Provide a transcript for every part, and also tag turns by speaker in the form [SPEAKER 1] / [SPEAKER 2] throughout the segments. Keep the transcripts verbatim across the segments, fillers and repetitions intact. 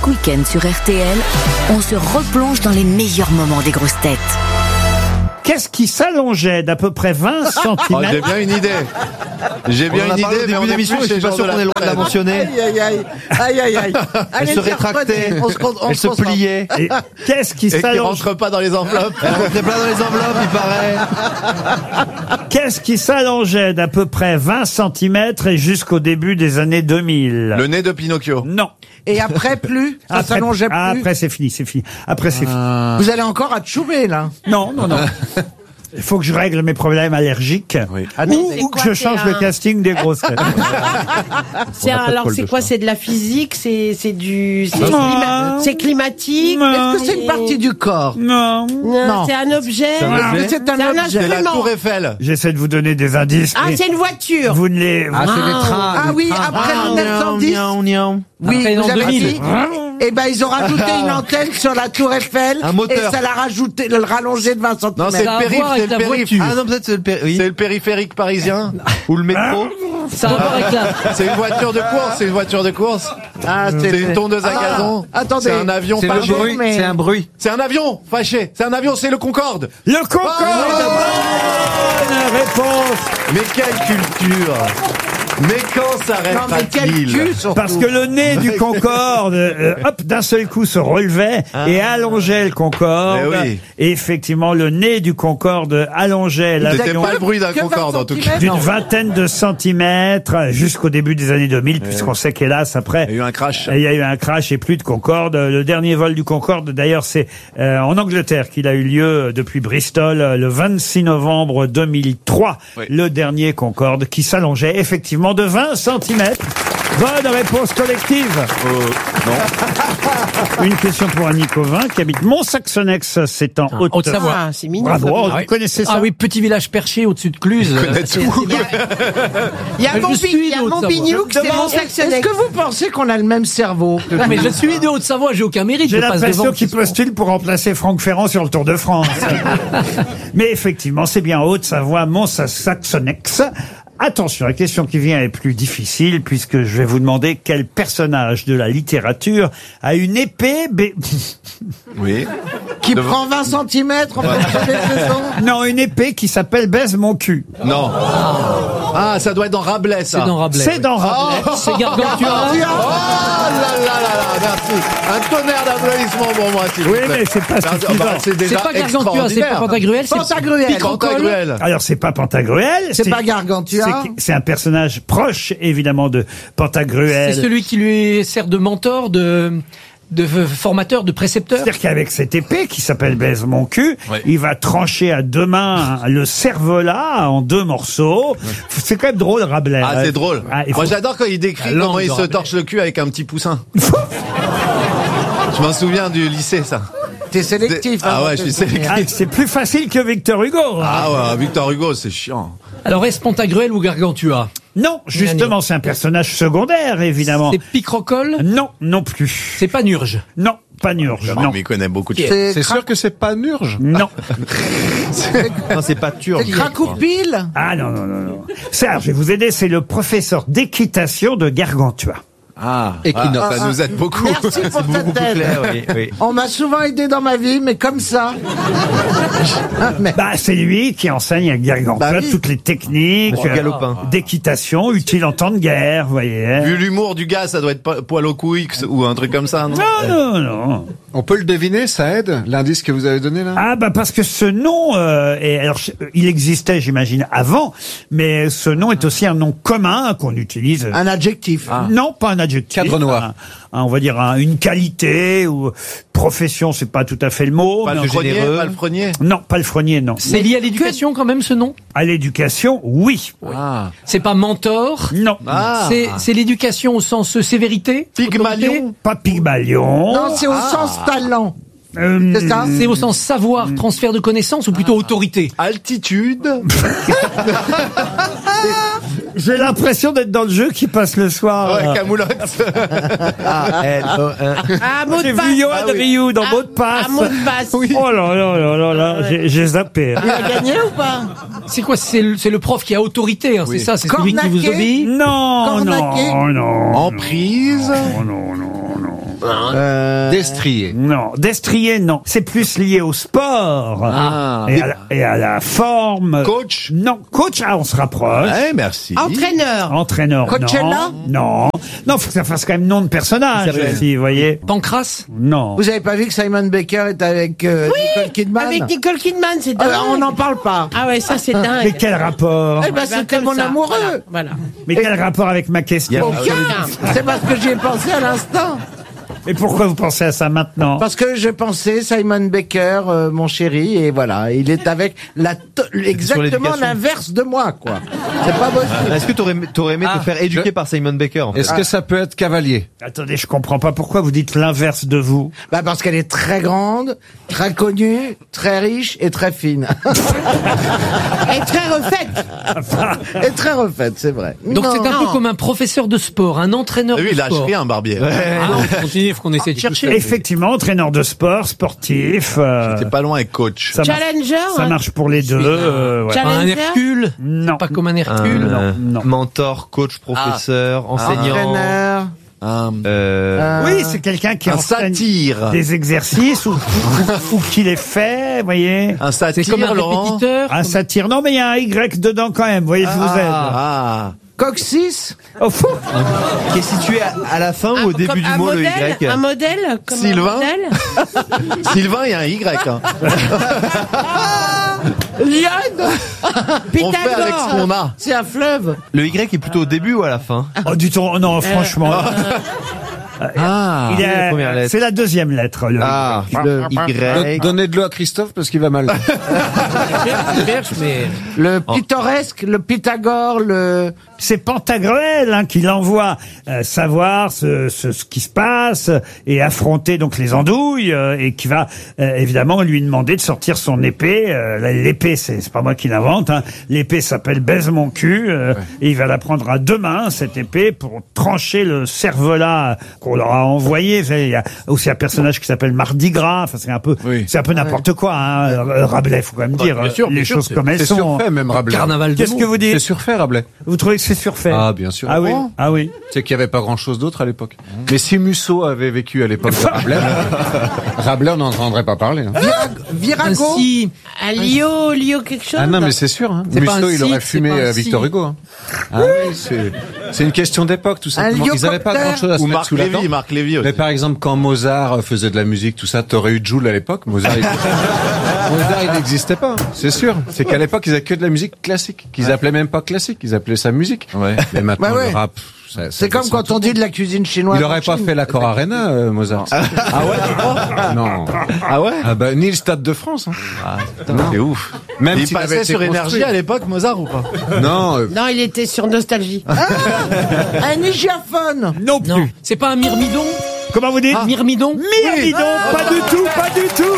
[SPEAKER 1] Chaque week-end sur R T L, on se replonge dans les meilleurs moments des grosses têtes.
[SPEAKER 2] Qu'est-ce qui s'allongeait d'à peu près vingt centimètres?
[SPEAKER 3] Oh, j'ai bien une idée. J'ai bien une idée, mais on est plus chez
[SPEAKER 4] je suis pas sûr qu'on ait le droit de la mentionner.
[SPEAKER 5] Aïe, aïe, aïe. Aïe, aïe, aïe.
[SPEAKER 4] Elle se rétractait,
[SPEAKER 5] On se con- on
[SPEAKER 4] elle se
[SPEAKER 5] concentre.
[SPEAKER 4] pliait.
[SPEAKER 2] Et Qu'est-ce qui
[SPEAKER 3] Et qui
[SPEAKER 2] s'allonge
[SPEAKER 3] rentre pas dans les enveloppes.
[SPEAKER 4] Elle rentrait plein dans les enveloppes, il paraît.
[SPEAKER 2] Qu'est-ce qui s'allongeait d'à peu près vingt centimètres et jusqu'au début des années deux mille?
[SPEAKER 3] Le nez de Pinocchio.
[SPEAKER 2] Non.
[SPEAKER 5] Et après, plus Ça
[SPEAKER 2] Après,
[SPEAKER 5] s'allongeait plus
[SPEAKER 2] après c'est fini, c'est fini. Après c'est fini.
[SPEAKER 5] Vous allez encore à Tchoumé, là.
[SPEAKER 2] Non, non, non. Il faut que je règle mes problèmes allergiques.
[SPEAKER 3] Oui.
[SPEAKER 2] Ou,
[SPEAKER 6] c'est
[SPEAKER 2] ou que
[SPEAKER 6] quoi,
[SPEAKER 2] je
[SPEAKER 6] c'est
[SPEAKER 2] change
[SPEAKER 6] un-
[SPEAKER 2] le casting des grosses têtes.
[SPEAKER 6] C'est un- alors c'est quoi? C'est de la physique? C'est c'est du c'est
[SPEAKER 2] Non.
[SPEAKER 6] clima- c'est climatique?
[SPEAKER 2] Non.
[SPEAKER 5] Est-ce que c'est une partie du corps?
[SPEAKER 2] Non.
[SPEAKER 6] Non,
[SPEAKER 5] Non.
[SPEAKER 6] c'est un objet.
[SPEAKER 3] C'est un objet.
[SPEAKER 5] Est-ce que c'est un objet
[SPEAKER 3] C'est la
[SPEAKER 6] instrument.
[SPEAKER 3] tour Eiffel.
[SPEAKER 2] J'essaie de vous donner des indices.
[SPEAKER 6] Ah,
[SPEAKER 2] mais
[SPEAKER 6] c'est une voiture.
[SPEAKER 2] vous ne les...
[SPEAKER 4] Ah, c'est des trains.
[SPEAKER 5] Ah
[SPEAKER 4] des
[SPEAKER 5] oui,
[SPEAKER 4] trains.
[SPEAKER 5] après
[SPEAKER 4] Ah,
[SPEAKER 5] mille neuf cent dix.
[SPEAKER 4] niam, niam.
[SPEAKER 5] Oui,
[SPEAKER 4] Après,
[SPEAKER 5] vous
[SPEAKER 4] en
[SPEAKER 5] avez
[SPEAKER 4] deux mille.
[SPEAKER 5] dit. Eh ben, ils ont rajouté une antenne sur la tour Eiffel.
[SPEAKER 4] Un moteur.
[SPEAKER 5] Et ça l'a rajouté, le rallongé de vingt centimètres.
[SPEAKER 3] Non, c'est
[SPEAKER 4] Ça a
[SPEAKER 3] le
[SPEAKER 4] à
[SPEAKER 3] périph',
[SPEAKER 4] voir
[SPEAKER 3] c'est
[SPEAKER 4] avec
[SPEAKER 3] le
[SPEAKER 4] la
[SPEAKER 3] périph'.
[SPEAKER 4] voiture. Ah non, peut-être c'est le péri- oui.
[SPEAKER 3] C'est le périphérique parisien ou le métro.
[SPEAKER 4] Ça a à voir avec la...
[SPEAKER 3] C'est une voiture de course, c'est une voiture de course.
[SPEAKER 5] Ah,
[SPEAKER 3] C'est une tondeuse à
[SPEAKER 5] Ah,
[SPEAKER 3] gazon.
[SPEAKER 5] attendez.
[SPEAKER 3] C'est un avion
[SPEAKER 4] C'est le
[SPEAKER 3] fâché.
[SPEAKER 4] bruit,
[SPEAKER 5] mais-
[SPEAKER 4] c'est un bruit.
[SPEAKER 3] C'est un avion fâché. C'est un avion, c'est le Concorde.
[SPEAKER 2] Le Concorde.
[SPEAKER 3] Oh
[SPEAKER 2] Bonne réponse.
[SPEAKER 3] Mais quelle culture. Mais quand
[SPEAKER 5] Non, mais quel
[SPEAKER 3] s'arrêtera-t-il?
[SPEAKER 5] cul, surtout.
[SPEAKER 2] Parce que le nez du Concorde, euh, hop, d'un seul coup se relevait et allongeait le Concorde.
[SPEAKER 3] Eh oui.
[SPEAKER 2] Et effectivement, le nez du Concorde allongeait
[SPEAKER 3] C'était
[SPEAKER 2] l'avion
[SPEAKER 3] pas le bruit d'un
[SPEAKER 5] Que vingt
[SPEAKER 3] Concorde en tout cas.
[SPEAKER 5] centimètres.
[SPEAKER 2] d'une
[SPEAKER 5] Non.
[SPEAKER 2] vingtaine de centimètres jusqu'au début des années deux mille, puisqu'on sait qu'hélas, après,
[SPEAKER 3] Il y a eu un crash.
[SPEAKER 2] il y a eu un crash et plus de Concorde. Le dernier vol du Concorde, d'ailleurs, c'est euh, en Angleterre qu'il a eu lieu depuis Bristol euh, le vingt-six novembre deux mille trois.
[SPEAKER 3] Oui.
[SPEAKER 2] Le dernier Concorde qui s'allongeait effectivement de vingt centimètres. Bonne réponse collective.
[SPEAKER 3] Euh, non.
[SPEAKER 2] Une question pour Annie Covin qui habite Mont-Saxonnex, c'est en Haute-
[SPEAKER 7] Haute-Savoie.
[SPEAKER 6] Ah, c'est mignon.
[SPEAKER 2] Bravo,
[SPEAKER 6] ça.
[SPEAKER 2] vous
[SPEAKER 7] Ah oui.
[SPEAKER 2] connaissez ça?
[SPEAKER 7] Ah oui, petit village perché au-dessus de Cluse.
[SPEAKER 3] connais
[SPEAKER 7] C'est-
[SPEAKER 3] tout.
[SPEAKER 7] c'est bien.
[SPEAKER 6] Il y a
[SPEAKER 7] Je
[SPEAKER 6] Montbi-
[SPEAKER 7] suis
[SPEAKER 6] il y a
[SPEAKER 7] de Haute-Savoie.
[SPEAKER 6] Montbignoux, c'est
[SPEAKER 5] Est-ce
[SPEAKER 6] Mont-Saxonnex.
[SPEAKER 5] que vous pensez qu'on a le même cerveau?
[SPEAKER 7] Non, mais je suis de Haute-Savoie, j'ai aucun mérite.
[SPEAKER 2] J'ai
[SPEAKER 7] je passe
[SPEAKER 2] l'impression
[SPEAKER 7] devant.
[SPEAKER 2] qu'il postule pour remplacer Franck Ferrand sur le Tour de France. Mais effectivement, c'est bien Haute-Savoie, Mont-Saxonnex. Attention, la question qui vient est plus difficile puisque je vais vous demander quel personnage de la littérature a une épée... bé-
[SPEAKER 3] Oui.
[SPEAKER 5] Qui
[SPEAKER 3] De-
[SPEAKER 5] prend vingt centimètres en fonction des saisons?
[SPEAKER 2] Non, une épée qui s'appelle Baise mon cul.
[SPEAKER 3] Non. Ah, ça doit être dans Rabelais, ça.
[SPEAKER 7] C'est dans Rabelais.
[SPEAKER 2] C'est dans Rabelais.
[SPEAKER 3] Oh,
[SPEAKER 7] C'est Gargantua.
[SPEAKER 3] Oh là là là là, merci. Un tonnerre d'applaudissements pour moi, s'il vous
[SPEAKER 2] Oui,
[SPEAKER 3] plaît.
[SPEAKER 2] mais c'est pas
[SPEAKER 3] Merci.
[SPEAKER 2] suffisant.
[SPEAKER 3] Bah, c'est
[SPEAKER 7] C'est
[SPEAKER 3] déjà
[SPEAKER 7] pas Gargantua, c'est
[SPEAKER 3] extraordinaire.
[SPEAKER 7] pas Pantagruel, c'est
[SPEAKER 5] Pantagruel.
[SPEAKER 7] Picrocole.
[SPEAKER 3] Pantagruel.
[SPEAKER 2] Alors, c'est pas Pantagruel.
[SPEAKER 5] C'est pas Gargantua.
[SPEAKER 2] c'est- C'est un personnage proche, évidemment, de Pantagruel.
[SPEAKER 7] C'est celui qui lui sert de mentor, de, de formateur, de précepteur.
[SPEAKER 2] C'est-à-dire qu'avec cette épée qui s'appelle Baise mon cul,
[SPEAKER 3] Oui.
[SPEAKER 2] il va trancher à deux mains le cervelas en deux morceaux. C'est quand même drôle, Rabelais.
[SPEAKER 3] Ah, c'est drôle.
[SPEAKER 2] Ah, il
[SPEAKER 3] Moi,
[SPEAKER 2] faut-
[SPEAKER 3] j'adore quand il décrit
[SPEAKER 7] La langue
[SPEAKER 3] comment il
[SPEAKER 7] de
[SPEAKER 3] se
[SPEAKER 7] Rabelais.
[SPEAKER 3] torche le cul avec un petit poussin. Je m'en souviens du lycée, ça.
[SPEAKER 5] T'es sélectif.
[SPEAKER 3] Ah
[SPEAKER 5] hein,
[SPEAKER 3] ouais, je suis
[SPEAKER 5] c'est-
[SPEAKER 3] sélectif.
[SPEAKER 2] Ah, c'est plus facile que Victor Hugo. hein.
[SPEAKER 3] Ah ouais, Victor Hugo, c'est chiant.
[SPEAKER 7] Alors, est-ce Pantagruel ou Gargantua?
[SPEAKER 2] Non, justement, c'est un personnage secondaire, évidemment.
[SPEAKER 7] C'est Picrocole?
[SPEAKER 2] Non, non plus.
[SPEAKER 7] C'est Panurge.
[SPEAKER 2] Non, Panurge.
[SPEAKER 3] Non,
[SPEAKER 2] Non,
[SPEAKER 3] mais il connaît beaucoup de choses.
[SPEAKER 5] C'est
[SPEAKER 4] C'est sûr que c'est pas Nurge?
[SPEAKER 2] non.
[SPEAKER 4] Non, c'est pas Turge.
[SPEAKER 5] C'est Cracoupile.
[SPEAKER 2] Ah non, non, non, non. Ça, je vais vous aider, c'est le professeur d'équitation de Gargantua.
[SPEAKER 3] Ah,
[SPEAKER 4] Équinoxe.
[SPEAKER 3] ah, ça nous aide beaucoup.
[SPEAKER 5] Merci pour ta
[SPEAKER 4] Beaucoup plus
[SPEAKER 5] tête.
[SPEAKER 4] clair, oui, oui.
[SPEAKER 5] On m'a souvent aidé dans ma vie, mais comme ça. Ah, mais
[SPEAKER 2] Bah, c'est lui qui enseigne à Gargantua
[SPEAKER 5] Bah oui.
[SPEAKER 2] toutes les techniques
[SPEAKER 4] Monsieur
[SPEAKER 2] euh,
[SPEAKER 4] Galopin.
[SPEAKER 2] d'équitation utiles en temps de guerre, vous voyez. hein.
[SPEAKER 3] Vu l'humour du gars, ça doit être po- poil au cou X ou un truc comme ça, non?
[SPEAKER 2] Non, non, non.
[SPEAKER 8] On peut le deviner, ça aide, l'indice que vous avez donné là?
[SPEAKER 2] Ah bah parce que ce nom, euh, est, alors je- il existait, j'imagine, avant, mais ce nom est aussi un nom commun qu'on utilise.
[SPEAKER 5] un adjectif.
[SPEAKER 2] Non, pas un adjectif.
[SPEAKER 4] Cadre noir.
[SPEAKER 2] Un- un- on va dire un- une qualité ou profession, c'est pas tout à fait le mot. mais-
[SPEAKER 3] Palefrenier,
[SPEAKER 4] généreux.
[SPEAKER 3] palefrenier.
[SPEAKER 2] Non, pas le frenier, non.
[SPEAKER 7] C'est lié à l'éducation quand même, ce nom?
[SPEAKER 2] À l'éducation, oui.
[SPEAKER 3] Ah.
[SPEAKER 7] C'est pas mentor?
[SPEAKER 2] Non.
[SPEAKER 3] Ah.
[SPEAKER 7] C'est, c'est l'éducation au sens euh, sévérité?
[SPEAKER 3] Pygmalion.
[SPEAKER 7] autorité?
[SPEAKER 2] Pas Pygmalion.
[SPEAKER 5] Non, c'est au sens talent.
[SPEAKER 2] Euh,
[SPEAKER 5] C'est ça?
[SPEAKER 7] C'est au sens savoir, transfert de connaissances ou plutôt autorité?
[SPEAKER 3] Altitude.
[SPEAKER 2] J'ai l'impression d'être dans le jeu qui passe le soir.
[SPEAKER 3] Ouais,
[SPEAKER 2] là.
[SPEAKER 3] camoulotte.
[SPEAKER 4] A L O N.
[SPEAKER 6] Ah, mot
[SPEAKER 2] J'ai
[SPEAKER 6] de
[SPEAKER 2] vu
[SPEAKER 6] passe.
[SPEAKER 2] Johan
[SPEAKER 3] Ah oui.
[SPEAKER 2] Rioux dans
[SPEAKER 6] Ah,
[SPEAKER 2] mot de passe.
[SPEAKER 6] ah, mot de passe.
[SPEAKER 2] Oh là là là là là, j'ai- j'ai zappé.
[SPEAKER 5] Il a gagné ou pas?
[SPEAKER 7] C'est quoi? C'est le, c'est le prof qui a autorité, hein,
[SPEAKER 3] Oui.
[SPEAKER 7] c'est ça? C'est celui qui vous
[SPEAKER 5] Cornaquet.
[SPEAKER 7] obéit?
[SPEAKER 2] Non,
[SPEAKER 5] Cornaquet.
[SPEAKER 2] non, non.
[SPEAKER 3] Emprise.
[SPEAKER 2] Non, non, non, non.
[SPEAKER 5] Euh,
[SPEAKER 8] Destrier.
[SPEAKER 2] Non, destrier, non. C'est plus lié au sport.
[SPEAKER 3] Ah.
[SPEAKER 2] Et, à la, et à la forme.
[SPEAKER 3] Coach.
[SPEAKER 2] Non, coach, ah, on se rapproche.
[SPEAKER 3] Ouais, merci.
[SPEAKER 6] Entraîneur.
[SPEAKER 2] Entraîneur,
[SPEAKER 5] Coachella.
[SPEAKER 2] non. Non, non, faut que ça fasse quand même nom de personnage, si, vous voyez.
[SPEAKER 7] Pancras.
[SPEAKER 2] Non.
[SPEAKER 5] Vous avez pas vu que Simon Baker est avec euh, Nicole Kidman?
[SPEAKER 6] Avec Nicole Kidman, c'est
[SPEAKER 5] Ah,
[SPEAKER 6] dingue.
[SPEAKER 5] on n'en parle pas.
[SPEAKER 6] Ah ouais, ça c'est
[SPEAKER 2] Mais
[SPEAKER 6] dingue.
[SPEAKER 2] quel rapport?
[SPEAKER 5] Eh ben, c'était
[SPEAKER 6] comme
[SPEAKER 5] mon
[SPEAKER 6] ça,
[SPEAKER 5] amoureux.
[SPEAKER 6] Voilà. voilà.
[SPEAKER 2] Mais quel rapport avec ma question?
[SPEAKER 5] Aucun. C'est parce que j'y ai pensé à l'instant.
[SPEAKER 2] Et pourquoi vous pensez à ça maintenant?
[SPEAKER 5] Parce que je pensais Simon Baker, euh, mon chéri, et voilà, il est avec la to- exactement
[SPEAKER 4] l'éducation.
[SPEAKER 5] l'inverse de moi, quoi. C'est pas possible.
[SPEAKER 4] Est-ce que t'aurais t'aurais aimé
[SPEAKER 7] Ah,
[SPEAKER 4] te faire éduquer
[SPEAKER 8] je-
[SPEAKER 4] par Simon Baker en fait
[SPEAKER 8] Est-ce que ça peut être cavalier?
[SPEAKER 2] Attendez, je comprends pas pourquoi vous dites l'inverse de vous.
[SPEAKER 5] Bah parce qu'elle est très grande, très connue, très riche et très fine.
[SPEAKER 6] Elle est très refaite.
[SPEAKER 5] et très refaite, c'est vrai.
[SPEAKER 7] Donc
[SPEAKER 5] Non.
[SPEAKER 7] c'est un peu
[SPEAKER 6] non.
[SPEAKER 7] comme un professeur de sport, un entraîneur
[SPEAKER 3] Ah oui,
[SPEAKER 7] de
[SPEAKER 3] il lâche
[SPEAKER 7] sport.
[SPEAKER 3] rien, Barbier.
[SPEAKER 7] Ah non, faut continuer, faut qu'on essaie de chercher.
[SPEAKER 2] Effectivement, entraîneur de sport, sportif. euh,
[SPEAKER 3] T'es pas loin avec coach.
[SPEAKER 2] ça, marche,
[SPEAKER 6] Challenger.
[SPEAKER 2] ça
[SPEAKER 6] hein.
[SPEAKER 2] marche pour les deux. euh, ouais.
[SPEAKER 6] Challenge-
[SPEAKER 7] Un
[SPEAKER 6] Challenger.
[SPEAKER 7] Hercule.
[SPEAKER 2] Non.
[SPEAKER 7] Pas comme un
[SPEAKER 4] Un,
[SPEAKER 7] Hercule.
[SPEAKER 4] euh,
[SPEAKER 2] non.
[SPEAKER 4] mentor, coach, professeur, enseignant.
[SPEAKER 5] Entraîneur.
[SPEAKER 3] Un,
[SPEAKER 4] Euh,
[SPEAKER 5] euh,
[SPEAKER 2] Oui, c'est quelqu'un qui
[SPEAKER 3] un
[SPEAKER 2] enseigne
[SPEAKER 3] satire.
[SPEAKER 2] des exercices ou, ou, ou qui les fait, vous voyez.
[SPEAKER 3] Un satire,
[SPEAKER 7] C'est comme un
[SPEAKER 3] Laurent.
[SPEAKER 7] répétiteur.
[SPEAKER 2] Un satire. Non, mais il y a un Y dedans quand même. Vous voyez, je vous aide.
[SPEAKER 3] Ah.
[SPEAKER 5] Coccyx.
[SPEAKER 2] Oh, fou.
[SPEAKER 4] qui est situé à, à la fin
[SPEAKER 6] Un-
[SPEAKER 4] ou au début
[SPEAKER 6] comme
[SPEAKER 4] du
[SPEAKER 6] un
[SPEAKER 4] mot,
[SPEAKER 6] modèle,
[SPEAKER 4] le Y
[SPEAKER 6] Un modèle comme
[SPEAKER 3] Sylvain.
[SPEAKER 6] un modèle.
[SPEAKER 3] Sylvain, il y a un Y. Hein.
[SPEAKER 5] Liane.
[SPEAKER 3] On fait avec ce qu'on a.
[SPEAKER 5] C'est un fleuve.
[SPEAKER 4] Le Y est plutôt au début ou à la fin
[SPEAKER 2] Oh, du tout. Non, franchement.
[SPEAKER 4] Ah,
[SPEAKER 2] Il y a-
[SPEAKER 4] la première lettre.
[SPEAKER 2] c'est la deuxième lettre. Le
[SPEAKER 4] Ah,
[SPEAKER 5] Le,
[SPEAKER 4] Y.
[SPEAKER 8] Don- Donnez de l'eau à Christophe parce qu'il va mal.
[SPEAKER 7] Je cherche, mais
[SPEAKER 5] le pittoresque, le Pythagore, le...
[SPEAKER 2] C'est Pantagruel hein, qui l'envoie euh, savoir ce, ce, ce qui se passe et affronter donc les andouilles euh, et qui va euh, évidemment lui demander de sortir son épée. Euh, là, l'épée, c'est c'est pas moi qui l'invente. Hein. L'épée s'appelle baise mon cul euh, et il va la prendre à deux mains cette épée pour trancher le cervelas qu'on leur a envoyé. Vous savez, il y a aussi un personnage qui s'appelle Mardi Gras. Enfin, c'est un peu,
[SPEAKER 8] Oui.
[SPEAKER 2] c'est un peu n'importe quoi. Hein. Euh, Rabelais, faut quand même dire
[SPEAKER 8] bien sûr,
[SPEAKER 2] les
[SPEAKER 8] bien sûr,
[SPEAKER 2] choses
[SPEAKER 8] c'est-
[SPEAKER 2] comme elles
[SPEAKER 8] C'est
[SPEAKER 2] sont.
[SPEAKER 8] surfait même, Rabelais.
[SPEAKER 7] carnaval de
[SPEAKER 2] Qu'est-ce que
[SPEAKER 7] mots.
[SPEAKER 2] vous
[SPEAKER 8] C'est
[SPEAKER 2] dites?
[SPEAKER 8] surfait, Rabelais.
[SPEAKER 2] Vous trouvez que c'est surfait?
[SPEAKER 8] Ah, bien sûr.
[SPEAKER 2] Ah oui. Ah oui.
[SPEAKER 8] C'est qu'il n'y avait pas grand-chose d'autre à l'époque. Mais si Musso avait vécu à l'époque de Rabelais, Rabelais, on n'en entendrait pas parler. hein.
[SPEAKER 5] Virago.
[SPEAKER 7] ainsi.
[SPEAKER 6] Un Lio, Lio quelque chose.
[SPEAKER 8] Ah non, mais c'est sûr. Hein.
[SPEAKER 7] C'est pas
[SPEAKER 8] Musso,
[SPEAKER 7] un
[SPEAKER 8] il
[SPEAKER 7] site,
[SPEAKER 8] aurait
[SPEAKER 7] c'est
[SPEAKER 8] fumé
[SPEAKER 7] pas un
[SPEAKER 8] euh, Victor
[SPEAKER 7] site.
[SPEAKER 8] Hugo. Hein. Ah oui, c'est c'est une question d'époque, tout simplement. Ils n'avaient pas
[SPEAKER 5] hélicoptère.
[SPEAKER 8] grand-chose à se
[SPEAKER 3] Ou
[SPEAKER 8] mettre
[SPEAKER 3] Marc
[SPEAKER 8] sous la dent.
[SPEAKER 3] Lévy, Marc Lévy aussi.
[SPEAKER 8] Mais par exemple, quand Mozart faisait de la musique, tout ça, t'aurais eu Joule à l'époque. Mozart, il... Mozart, il n'existait pas. C'est sûr. C'est qu'à l'époque, ils avaient que de la musique classique. Qu'ils appelaient même pas classique. Ils appelaient ça musique.
[SPEAKER 3] Ouais.
[SPEAKER 8] Mais maintenant,
[SPEAKER 5] Bah ouais.
[SPEAKER 8] le rap, ça- ça
[SPEAKER 5] C'est comme
[SPEAKER 8] descend
[SPEAKER 5] quand
[SPEAKER 8] tout.
[SPEAKER 5] on dit de la cuisine chinoise.
[SPEAKER 8] Il
[SPEAKER 5] en
[SPEAKER 8] aurait pas
[SPEAKER 5] Chine.
[SPEAKER 8] fait l'accord Arena, euh, Mozart.
[SPEAKER 3] Ah ouais, tu crois?
[SPEAKER 8] Non.
[SPEAKER 3] Ah ouais?
[SPEAKER 8] Ah bah, ni le Stade de France. Hein.
[SPEAKER 3] C'est ouf.
[SPEAKER 8] Même
[SPEAKER 3] Il
[SPEAKER 8] s'il avait
[SPEAKER 3] passait
[SPEAKER 8] été
[SPEAKER 3] sur
[SPEAKER 8] construit.
[SPEAKER 3] énergie à l'époque, Mozart ou pas?
[SPEAKER 8] Non, euh,
[SPEAKER 6] Non, il était sur Nostalgie.
[SPEAKER 5] Un hygiaphone.
[SPEAKER 2] Non plus.
[SPEAKER 7] Non, c'est pas un myrmidon.
[SPEAKER 2] Comment vous dites?
[SPEAKER 7] Myrmidon.
[SPEAKER 2] Myrmidon, pas du tout, pas du tout.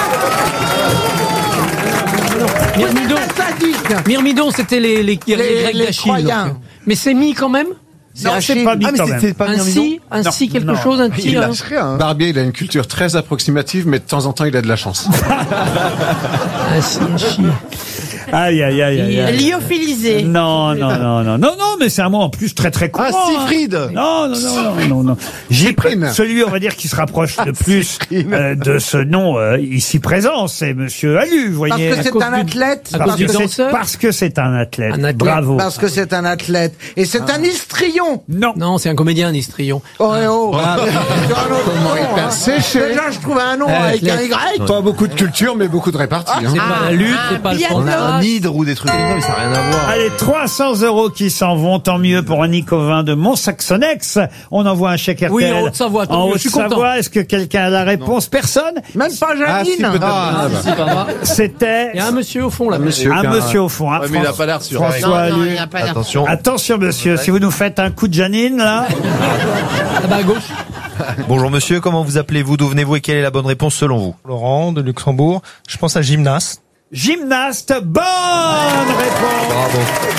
[SPEAKER 7] Myrmidon.
[SPEAKER 5] Sadique.
[SPEAKER 7] Myrmidon, c'était les les, les,
[SPEAKER 5] Les-
[SPEAKER 7] Grecs
[SPEAKER 5] les
[SPEAKER 7] d'Achille.
[SPEAKER 5] Troyens.
[SPEAKER 7] donc. Mais c'est mis quand même.
[SPEAKER 2] Non, c'est pas mis
[SPEAKER 4] Ah, mais
[SPEAKER 2] quand
[SPEAKER 4] c'est-
[SPEAKER 2] même.
[SPEAKER 4] c'est pas
[SPEAKER 7] Un
[SPEAKER 4] Myrmidon
[SPEAKER 7] si, un
[SPEAKER 2] Non,
[SPEAKER 7] si quelque
[SPEAKER 2] non.
[SPEAKER 7] chose, un
[SPEAKER 8] il
[SPEAKER 7] ti. hein.
[SPEAKER 8] lâche rien. Barbier, il a une culture très approximative, mais de temps en temps, il a de la chance.
[SPEAKER 7] Un si, un chi.
[SPEAKER 2] Aïe, aïe, aïe, aïe, aïe.
[SPEAKER 6] Lyophilisé.
[SPEAKER 2] Non, non, non, non, non, non, mais c'est un mot en plus très très courant.
[SPEAKER 3] Ah, Siegfried.
[SPEAKER 2] hein. Non, non, non, non, non, non. J'ai
[SPEAKER 8] Cyprine.
[SPEAKER 2] celui, on va dire, qui se rapproche le plus euh, de ce nom euh, ici présent, c'est Monsieur Alu, vous
[SPEAKER 5] Parce
[SPEAKER 2] voyez.
[SPEAKER 5] que c'est
[SPEAKER 7] cause
[SPEAKER 5] un
[SPEAKER 7] du-
[SPEAKER 5] athlète.
[SPEAKER 7] à
[SPEAKER 2] Parce
[SPEAKER 7] cause du
[SPEAKER 2] que c'est-
[SPEAKER 7] danseur.
[SPEAKER 2] parce que c'est un athlète.
[SPEAKER 7] Un athlète.
[SPEAKER 2] Bravo.
[SPEAKER 5] Parce que c'est un athlète. Et c'est un histrion.
[SPEAKER 2] Non.
[SPEAKER 7] Non, c'est un comédien, un histrion.
[SPEAKER 5] Oh, eh oh.
[SPEAKER 8] Comment il t'a séché.
[SPEAKER 5] Déjà, je trouve un nom
[SPEAKER 7] Euh,
[SPEAKER 5] avec un
[SPEAKER 7] athlète.
[SPEAKER 5] Y.
[SPEAKER 8] Pas beaucoup de culture, mais beaucoup de répartie. hein.
[SPEAKER 7] C'est pas la lutte, c'est pas le
[SPEAKER 6] biathlon.
[SPEAKER 4] On a un
[SPEAKER 7] fantasme.
[SPEAKER 4] hydre ou des trucs. Non, mais ça n'a rien à voir.
[SPEAKER 2] Allez, trois cents euros qui s'en vont, tant mieux pour un Nicovin de Mont-Saxonnex. On envoie un chèque R T L.
[SPEAKER 7] Oui, en Haute-Savoie, tant
[SPEAKER 2] En
[SPEAKER 7] mieux, je suis content.
[SPEAKER 2] Haute-Savoie, est-ce que quelqu'un a la réponse? Personne?
[SPEAKER 5] Même pas
[SPEAKER 8] Ah, si,
[SPEAKER 5] Janine.
[SPEAKER 8] peut-être.
[SPEAKER 7] Ah,
[SPEAKER 8] Ah, bah.
[SPEAKER 7] si, pas moi.
[SPEAKER 2] C'était
[SPEAKER 7] Il y a un monsieur au fond là.
[SPEAKER 8] Monsieur.
[SPEAKER 2] un
[SPEAKER 8] qu'un-
[SPEAKER 2] monsieur au fond. hein,
[SPEAKER 3] Ouais, mais il a
[SPEAKER 2] François-
[SPEAKER 3] pas l'air sûr.
[SPEAKER 2] François
[SPEAKER 6] Non, non,
[SPEAKER 2] Alu.
[SPEAKER 6] il n'a pas l'air.
[SPEAKER 4] Attention.
[SPEAKER 2] Attention, monsieur, si vous nous faites un coup de Janine, là.
[SPEAKER 7] Ah bah à gauche.
[SPEAKER 4] Bonjour monsieur, comment vous appelez-vous, d'où venez-vous et quelle est la bonne réponse selon vous?
[SPEAKER 9] Laurent de Luxembourg. Je pense à gymnaste.
[SPEAKER 2] Gymnaste, bonne réponse.
[SPEAKER 4] Bravo.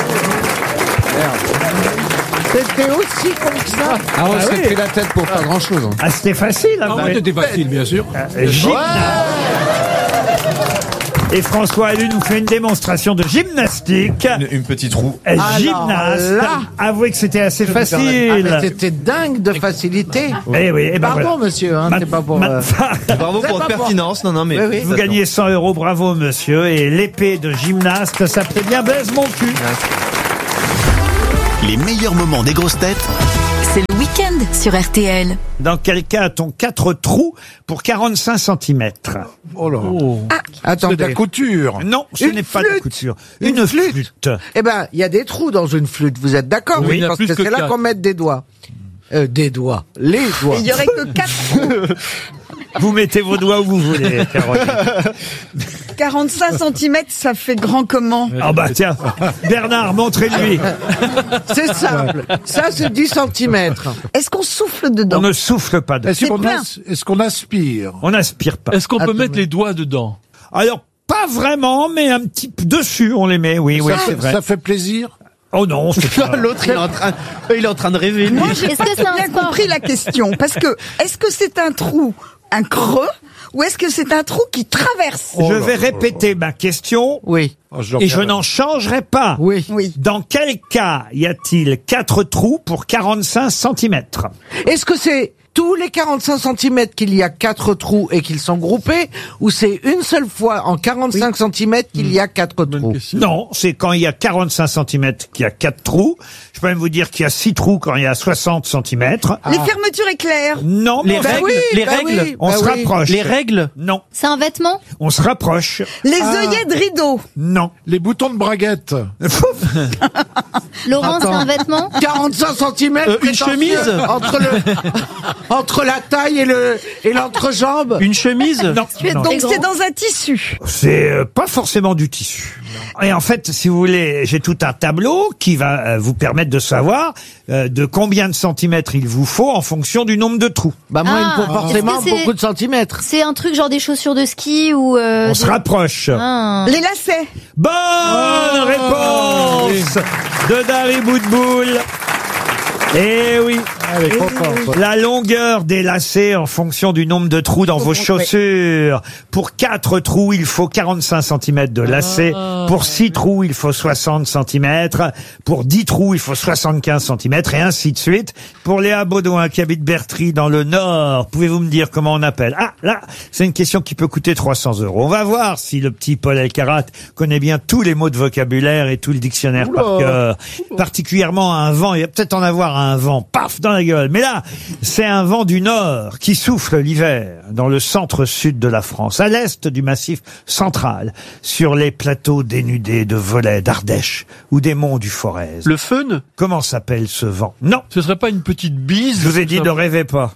[SPEAKER 5] C'était aussi con que ça.
[SPEAKER 8] Ah, on
[SPEAKER 2] Ah
[SPEAKER 8] s'est
[SPEAKER 2] oui.
[SPEAKER 8] pris la tête pour pas grand-chose. hein.
[SPEAKER 2] Ah, c'était facile, hein,
[SPEAKER 7] Ah
[SPEAKER 2] vous
[SPEAKER 7] ouais,
[SPEAKER 2] voyez.
[SPEAKER 7] c'était facile, bien sûr.
[SPEAKER 2] Euh, Gymnaste. Et François Allu nous fait une démonstration de gymnastique.
[SPEAKER 4] Une, une petite roue.
[SPEAKER 2] Euh,
[SPEAKER 5] Alors
[SPEAKER 2] Gymnaste.
[SPEAKER 5] là-
[SPEAKER 2] Avouez que c'était assez
[SPEAKER 5] Ah,
[SPEAKER 2] facile.
[SPEAKER 5] mais c'était dingue de facilité.
[SPEAKER 2] Eh oui, eh ben
[SPEAKER 5] Pardon,
[SPEAKER 2] voilà.
[SPEAKER 5] monsieur, hein,
[SPEAKER 2] Ma-
[SPEAKER 5] c'est pas pour.
[SPEAKER 2] ma-
[SPEAKER 5] euh,
[SPEAKER 4] Bravo
[SPEAKER 5] C'est
[SPEAKER 4] pour
[SPEAKER 5] pas
[SPEAKER 4] votre
[SPEAKER 5] pour-
[SPEAKER 4] pertinence. Non, non, mais.
[SPEAKER 5] Oui, oui.
[SPEAKER 2] Vous gagnez cent euros, bravo monsieur. Et l'épée de gymnaste, ça fait bien baise mon cul.
[SPEAKER 10] Les meilleurs moments des grosses têtes
[SPEAKER 1] C'est le week-end sur R T L.
[SPEAKER 2] Dans quel cas a-t-on quatre trous pour quarante-cinq centimètres?
[SPEAKER 8] Oh là.
[SPEAKER 5] Attendez.
[SPEAKER 8] C'est de la couture.
[SPEAKER 2] Non, ce
[SPEAKER 5] Une
[SPEAKER 2] n'est pas de
[SPEAKER 5] flûte.
[SPEAKER 2] couture.
[SPEAKER 5] Une
[SPEAKER 2] Une,
[SPEAKER 5] flûte.
[SPEAKER 2] flûte.
[SPEAKER 5] Eh ben, il y a des trous dans une flûte, vous êtes d'accord?
[SPEAKER 7] Oui, il y a
[SPEAKER 5] parce
[SPEAKER 7] plus
[SPEAKER 5] que
[SPEAKER 7] que
[SPEAKER 5] c'est là
[SPEAKER 7] quatre.
[SPEAKER 5] qu'on met des doigts. Euh, des doigts. Les doigts.
[SPEAKER 6] Il y aurait que quatre trous.
[SPEAKER 2] Vous mettez vos doigts où vous voulez, Caroline.
[SPEAKER 6] quarante-cinq centimètres, ça fait grand comment?
[SPEAKER 2] Ah bah tiens, Bernard, montrez-lui.
[SPEAKER 5] C'est simple. Ça, c'est dix centimètres.
[SPEAKER 6] Est-ce qu'on souffle
[SPEAKER 2] On
[SPEAKER 6] dedans?
[SPEAKER 2] ne souffle pas dedans.
[SPEAKER 8] Est-ce qu'on
[SPEAKER 6] plein.
[SPEAKER 8] as- est-ce qu'on aspire?
[SPEAKER 2] On n'aspire pas.
[SPEAKER 7] Est-ce qu'on peut
[SPEAKER 5] Attends,
[SPEAKER 7] mettre
[SPEAKER 5] mais-
[SPEAKER 7] les doigts dedans?
[SPEAKER 2] Alors, pas vraiment, mais un petit peu dessus, on les met, oui, oui,
[SPEAKER 8] ça,
[SPEAKER 2] c'est
[SPEAKER 8] fait,
[SPEAKER 2] vrai.
[SPEAKER 8] ça fait plaisir?
[SPEAKER 2] Oh non, c'est pas...
[SPEAKER 4] L'autre, il est en train, il est en train de rêver.
[SPEAKER 6] Moi, j'ai
[SPEAKER 11] Est-ce
[SPEAKER 6] pas
[SPEAKER 11] que c'est un
[SPEAKER 6] bien
[SPEAKER 11] sport
[SPEAKER 6] compris la question. Parce que, est-ce que c'est un trou, un creux, ou est-ce que c'est un trou qui traverse?
[SPEAKER 2] Je vais répéter ma question
[SPEAKER 5] Oui.
[SPEAKER 8] Oh, je
[SPEAKER 2] et je
[SPEAKER 8] regarde.
[SPEAKER 2] n'en changerai pas.
[SPEAKER 5] Oui.
[SPEAKER 6] Oui.
[SPEAKER 2] Dans quel cas y a-t-il quatre trous pour quarante-cinq centimètres?
[SPEAKER 5] Est-ce que c'est tous les quarante-cinq centimètres qu'il y a quatre trous et qu'ils sont groupés, ou c'est une seule fois en quarante-cinq centimètres qu'il y a quatre trous?
[SPEAKER 2] Non, c'est quand il y a quarante-cinq centimètres qu'il y a quatre trous. Je peux même vous dire qu'il y a six trous quand il y a soixante centimètres.
[SPEAKER 6] Les fermetures éclaires.
[SPEAKER 2] Non,
[SPEAKER 4] Les
[SPEAKER 2] mais on-
[SPEAKER 4] règles,
[SPEAKER 5] oui,
[SPEAKER 4] les
[SPEAKER 5] bah
[SPEAKER 4] règles.
[SPEAKER 5] oui,
[SPEAKER 2] on
[SPEAKER 5] bah
[SPEAKER 2] se
[SPEAKER 5] oui.
[SPEAKER 2] rapproche.
[SPEAKER 4] Les règles.
[SPEAKER 2] Non,
[SPEAKER 11] C'est un vêtement?
[SPEAKER 2] on se rapproche.
[SPEAKER 6] Les
[SPEAKER 5] Ah.
[SPEAKER 6] œillets de rideau.
[SPEAKER 2] Non.
[SPEAKER 8] Les boutons de braguette.
[SPEAKER 11] Laurent, c'est
[SPEAKER 5] Attends.
[SPEAKER 11] un vêtement?
[SPEAKER 5] quarante-cinq centimètres.
[SPEAKER 4] Euh, une chemise
[SPEAKER 5] Entre le, entre la taille et le, et l'entrejambe.
[SPEAKER 4] Une chemise.
[SPEAKER 2] Non, non.
[SPEAKER 6] Donc c'est dans un tissu.
[SPEAKER 2] C'est euh, pas forcément du tissu. Et en fait, si vous voulez, j'ai tout un tableau qui va euh, vous permettre de savoir euh, de combien de centimètres il vous faut en fonction du nombre de trous.
[SPEAKER 5] Bah, moi,
[SPEAKER 11] Ah.
[SPEAKER 5] il me faut forcément
[SPEAKER 11] Est-ce que c'est-
[SPEAKER 5] beaucoup de centimètres.
[SPEAKER 11] C'est un truc genre des chaussures de ski ou... Euh,
[SPEAKER 2] On
[SPEAKER 11] des-
[SPEAKER 2] se rapproche.
[SPEAKER 11] Ah.
[SPEAKER 6] Les lacets.
[SPEAKER 2] Bonne réponse de Dari Boudboul. Eh oui.
[SPEAKER 8] Allez, content.
[SPEAKER 2] La longueur des lacets en fonction du nombre de trous dans vos chaussures. Pour quatre trous, il faut quarante-cinq centimètres de lacets. Pour six trous, il faut soixante centimètres. Pour dix trous, il faut soixante-quinze centimètres et ainsi de suite. Pour Léa Baudouin qui habite Bertry dans le Nord, pouvez-vous me dire comment on appelle? Ah, là, c'est une question qui peut coûter trois cents euros. On va voir si le petit Paul Elkarat connaît bien tous les mots de vocabulaire et tout le dictionnaire par cœur. Particulièrement un vent, il va peut-être en avoir un vent, paf, dans la gueule. Mais là, c'est un vent du Nord qui souffle l'hiver dans le centre-sud de la France, à l'est du Massif central, sur les plateaux dénudés de Volets, d'Ardèche ou des monts du Forez.
[SPEAKER 7] Le fun?
[SPEAKER 2] Comment s'appelle ce vent? Non,
[SPEAKER 7] Ce serait pas une petite bise?
[SPEAKER 2] je vous ai dit ne rêvez pas.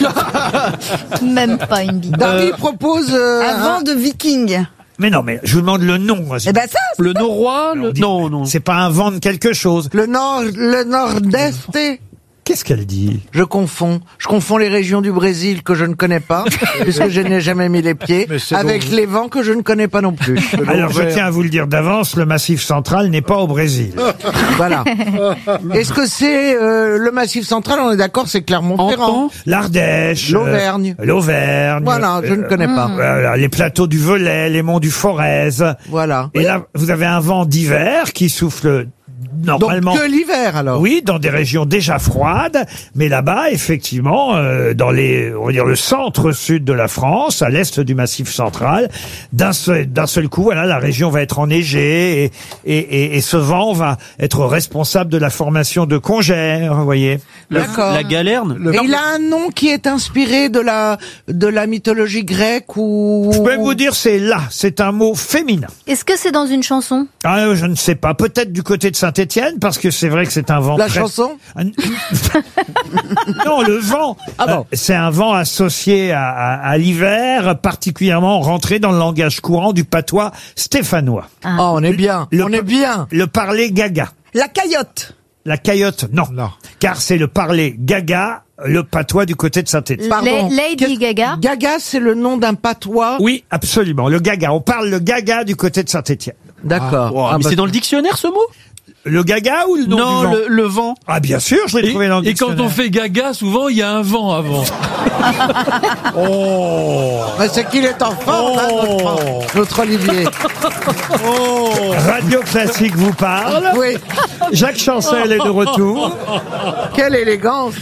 [SPEAKER 11] Même pas une bille.
[SPEAKER 5] Dari propose euh,
[SPEAKER 6] Un vent de viking.
[SPEAKER 2] Mais non, mais je vous demande le nom.
[SPEAKER 6] Eh ben ça,
[SPEAKER 7] Le norois?
[SPEAKER 2] On
[SPEAKER 7] Le...
[SPEAKER 2] dit-
[SPEAKER 7] Non, non.
[SPEAKER 2] C'est pas un vent de quelque chose.
[SPEAKER 5] le nord, le nord-est.
[SPEAKER 2] Qu'est-ce qu'elle dit?
[SPEAKER 5] Je confonds. Je confonds les régions du Brésil que je ne connais pas, puisque je n'ai jamais mis les pieds,
[SPEAKER 8] Mais c'est
[SPEAKER 5] avec
[SPEAKER 8] donc-
[SPEAKER 5] les vents que je ne connais pas non plus.
[SPEAKER 2] Alors je tiens à vous le dire d'avance, le Massif central n'est pas au Brésil.
[SPEAKER 5] Voilà. Est-ce que c'est euh, le Massif central? On est d'accord, c'est Clermont-Ferrand.
[SPEAKER 2] L'Ardèche,
[SPEAKER 5] L'Auvergne.
[SPEAKER 2] euh, l'Auvergne.
[SPEAKER 5] Voilà, je ne connais pas.
[SPEAKER 2] Voilà, les plateaux du Velay, les monts du Forez.
[SPEAKER 5] Voilà.
[SPEAKER 2] Et là, vous avez un vent d'hiver qui souffle normalement.
[SPEAKER 5] Donc que l'hiver alors.
[SPEAKER 2] Oui, dans des régions déjà froides, mais là-bas, effectivement, euh, dans les, on va dire le centre-sud de la France, à l'est du Massif central, d'un seul, d'un seul coup, voilà, la région va être enneigée et, et, et, et ce vent va être responsable de la formation de congères, vous voyez.
[SPEAKER 5] D'accord.
[SPEAKER 4] La galerne.
[SPEAKER 5] Et il a un nom qui est inspiré de la de la mythologie grecque ou.
[SPEAKER 2] Je peux vous dire, c'est là, c'est un mot féminin.
[SPEAKER 11] Est-ce que c'est dans une chanson?
[SPEAKER 2] Ah, je ne sais pas, peut-être du côté de Saint-Étienne, parce que c'est vrai que c'est un vent.
[SPEAKER 5] La
[SPEAKER 2] très-
[SPEAKER 5] chanson
[SPEAKER 2] Un- Non, le vent.
[SPEAKER 5] Ah bon.
[SPEAKER 2] euh, c'est un vent associé à, à, à l'hiver, particulièrement rentré dans le langage courant du patois stéphanois.
[SPEAKER 5] Oh, on est bien.
[SPEAKER 2] Le-
[SPEAKER 5] On est bien.
[SPEAKER 2] Le parler gaga.
[SPEAKER 6] la caillotte.
[SPEAKER 2] La caillotte, non.
[SPEAKER 8] Non.
[SPEAKER 2] Car c'est le parler gaga, le patois du côté de Saint-Étienne.
[SPEAKER 5] Pardon.
[SPEAKER 11] La- Lady
[SPEAKER 5] Qu'est-ce-
[SPEAKER 11] Gaga.
[SPEAKER 5] Gaga, c'est le nom d'un patois.
[SPEAKER 2] Oui, absolument. Le gaga. On parle le gaga du côté de Saint-Étienne.
[SPEAKER 5] D'accord.
[SPEAKER 4] Oh,
[SPEAKER 5] Ah,
[SPEAKER 4] mais
[SPEAKER 5] bah,
[SPEAKER 4] c'est dans le dictionnaire ce mot?
[SPEAKER 2] Le gaga ou le nom
[SPEAKER 12] Non,
[SPEAKER 2] du vent
[SPEAKER 12] le, le vent.
[SPEAKER 2] Ah bien sûr, je l'ai
[SPEAKER 13] Et,
[SPEAKER 2] trouvé dans le
[SPEAKER 13] et quand
[SPEAKER 2] dictionnaire.
[SPEAKER 13] on fait gaga, souvent il y a un vent avant.
[SPEAKER 2] Oh,
[SPEAKER 5] Mais c'est qu'il est en forme, hein, notre, notre Olivier.
[SPEAKER 2] Radio Classique vous parle.
[SPEAKER 5] Oui,
[SPEAKER 2] Jacques Chancel est de retour.
[SPEAKER 5] quelle élégance.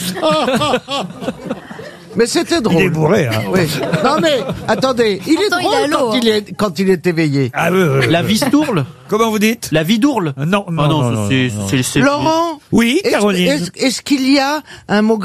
[SPEAKER 5] Mais c'était drôle.
[SPEAKER 2] Il est bourré, hein.
[SPEAKER 5] Oui. Non mais, attendez, il est
[SPEAKER 11] Pourtant, il est à
[SPEAKER 5] drôle
[SPEAKER 11] l'eau,
[SPEAKER 5] quand,
[SPEAKER 11] hein.
[SPEAKER 5] il est, quand il est éveillé.
[SPEAKER 2] Ah, oui, oui, oui.
[SPEAKER 12] La vistourle.
[SPEAKER 2] Comment vous dites?
[SPEAKER 12] La vidourle.
[SPEAKER 2] Non, non,
[SPEAKER 12] Ah non,
[SPEAKER 2] non, non,
[SPEAKER 12] c'est,
[SPEAKER 2] non.
[SPEAKER 12] c'est, c'est-
[SPEAKER 5] Laurent,
[SPEAKER 2] Oui,
[SPEAKER 5] est-ce,
[SPEAKER 2] Caroline.
[SPEAKER 5] est-ce- est-ce qu'il y a un mot